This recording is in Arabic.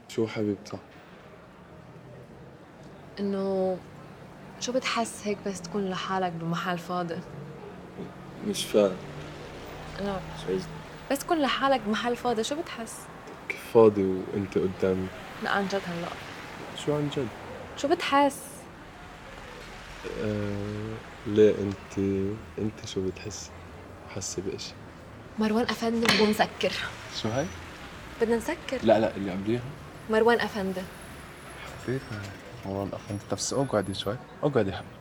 شو حبيبتي؟ إنه شو بتحس هيك بس تكون لحالك بمحل فاضي؟ مش فاهم. لا بس تكون لحالك بمحل فاضي شو بتحس؟ كيف فاضي وانت قدامي؟ لا عن جد هلأ شو عن جد؟ شو بتحس؟ ليه انت شو بتحس؟ حاسة بإشي؟ مروان أفندي بدنا نسكر. شو هاي؟ بدنا نسكر. لا لا اللي قبليها. مروان أفندي. حبيتها. مروان أخ انت نفس اقعدي شوي، اقعدي حبيبي.